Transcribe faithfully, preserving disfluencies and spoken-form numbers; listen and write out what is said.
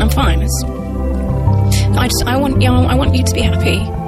I'm fine. It's, I just, I want, you know, I want you to be happy.